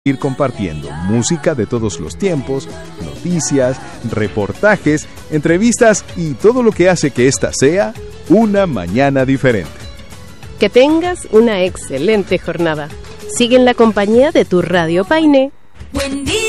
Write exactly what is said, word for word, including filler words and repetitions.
Ir compartiendo música de todos los tiempos, noticias, reportajes, entrevistas y todo lo que hace que esta sea una mañana diferente. Que tengas una excelente jornada. Sigue en la compañía de tu Radio Paine. Buen día.